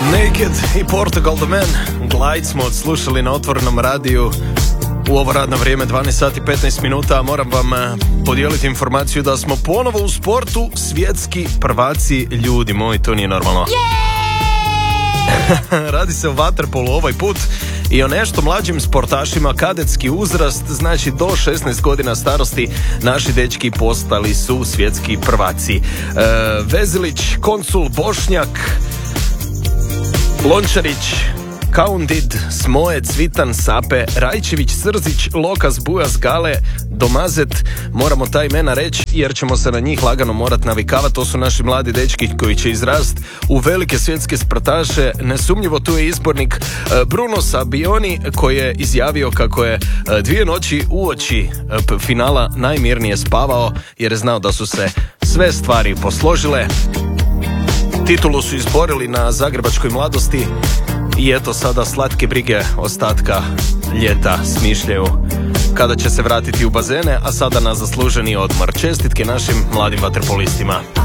Naked i Portugal the Man. Glide smo odslušali na otvorenom radiju u ovo radno vrijeme 12 sati 15 minuta. Moram vam podijeliti informaciju da smo ponovo u sportu svjetski prvaci. Ljudi moji, to nije normalno. Radi se o vaterpolu ovaj put i o nešto mlađim sportašima. Kadetski uzrast, znači do 16 godina starosti, naši dečki postali su svjetski prvaci. Vezilić, Konsul, Bošnjak, Lončarić, Kaundid, Smoje, Cvitan, Sape, Rajčević, Srzić, Lokas, Bujas, Gale, Domazet, moramo ta imena reći jer ćemo se na njih lagano morat navikavati. To su naši mladi dečki koji će izrast u velike svjetske sportaše. Nesumnjivo tu je izbornik Bruno Sabioni koji je izjavio kako je 2 noći uoči finala najmirnije spavao jer je znao da su se sve stvari posložile. Titulu su izborili na zagrebačkoj Mladosti i eto sada slatke brige ostatka ljeta smišljaju kada će se vratiti u bazene, a sada na zasluženi odmor. Čestitke našim mladim vaterpolistima.